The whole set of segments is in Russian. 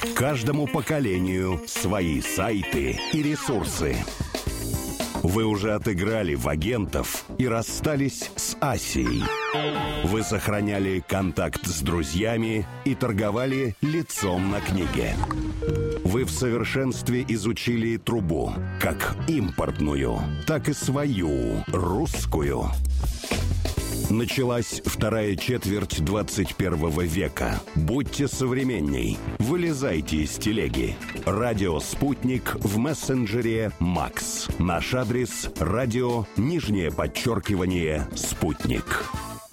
Каждому поколению свои сайты и ресурсы. Вы уже отыграли в агентов и расстались с Асией. Вы сохраняли контакт с друзьями и торговали лицом на книге. Вы в совершенстве изучили трубу, как импортную, так и свою, русскую. Началась вторая четверть 21 века. Будьте современней. Вылезайте из телеги. Радио «Спутник» в мессенджере «Макс». Наш адрес – радио _«Спутник».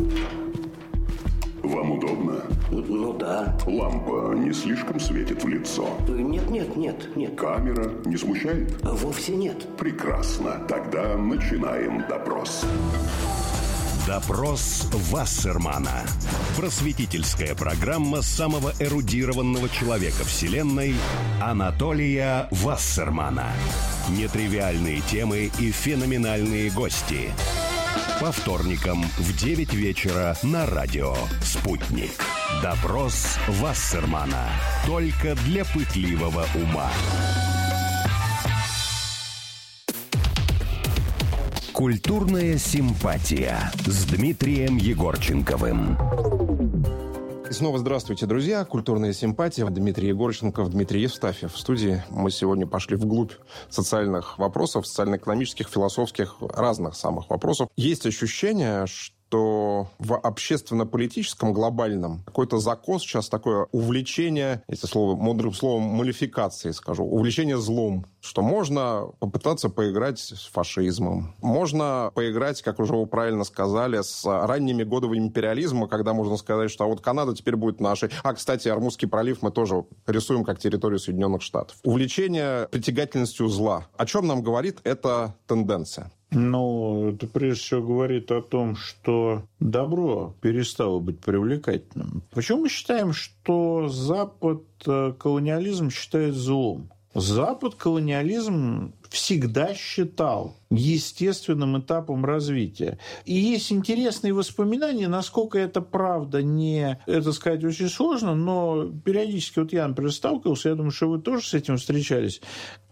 Вам удобно? Ну да. Лампа не слишком светит в лицо? Нет. Камера не смущает? Вовсе нет. Прекрасно. Тогда начинаем допрос. Допрос Вассермана. Просветительская программа самого эрудированного человека Вселенной Анатолия Вассермана. Нетривиальные темы и феноменальные гости. По вторникам в 9 вечера на радио «Спутник». Допрос Вассермана. Только для пытливого ума. Культурная симпатия с Дмитрием Егорченковым. И снова здравствуйте, друзья. Культурная симпатия. Дмитрий Егорченков, Дмитрий Евстафьев в студии. Мы сегодня пошли вглубь социальных вопросов, социально-экономических, философских, разных самых вопросов. Есть ощущение, что в общественно-политическом глобальном какой-то закос сейчас, такое увлечение, если слово мудрым словом, малификации скажу, увлечение злом, что можно попытаться поиграть с фашизмом, можно поиграть, как уже вы правильно сказали, с ранними годами империализма, когда можно сказать, что вот Канада теперь будет нашей. Кстати, Ормузский пролив мы тоже рисуем как территорию Соединенных Штатов. Увлечение притягательностью зла. О чем нам говорит эта тенденция? Ну, это прежде всего говорит о том, что добро перестало быть привлекательным. Почему мы считаем, что Запад колониализм считает злом? Запад колониализм всегда считал естественным этапом развития. И есть интересные воспоминания, насколько это правда, это сказать очень сложно, но периодически, вот я, например, сталкивался, я думаю, что вы тоже с этим встречались,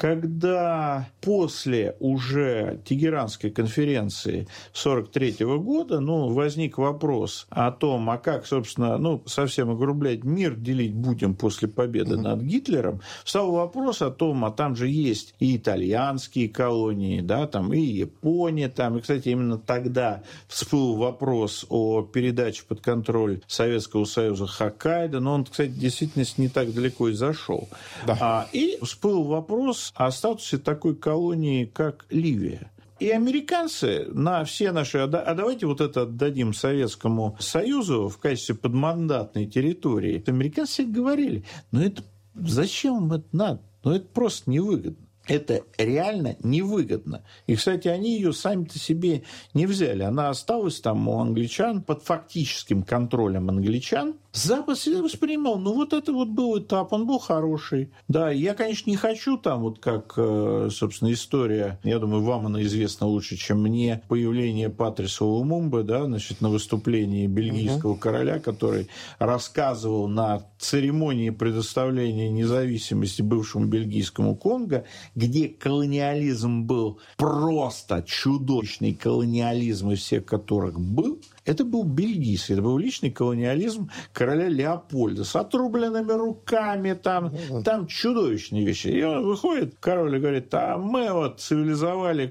когда после уже Тегеранской конференции 1943 года, возник вопрос о том, а как, собственно, совсем огрублять, мир делить будем после победы над Гитлером, встал вопрос о том, а там же есть и итальянские колонии, да, там и Япония, там, и, кстати, именно тогда всплыл вопрос о передаче под контроль Советского Союза Хоккайдо, но он, кстати, в действительности не так далеко и зашел. Да. И всплыл вопрос о статусе такой колонии, как Ливия. И американцы на все наши... давайте вот это отдадим Советскому Союзу в качестве подмандатной территории. Американцы говорили, это зачем им это надо? Это просто невыгодно. Это реально невыгодно. И, кстати, они ее сами-то себе не взяли. Она осталась там у англичан под фактическим контролем англичан. Запад всегда воспринимал, это был этап, он был хороший. Да, я, конечно, не хочу там, как, собственно, история, я думаю, вам она известна лучше, чем мне, появление Патриса Лумумбы, на выступлении бельгийского короля, который рассказывал на церемонии предоставления независимости бывшему бельгийскому Конго, где колониализм был просто чудовищный колониализм, из всех которых был. Это был бельгийский, это был личный колониализм короля Леопольда с отрубленными руками, там чудовищные вещи. И он выходит, король, и говорит, мы цивилизовали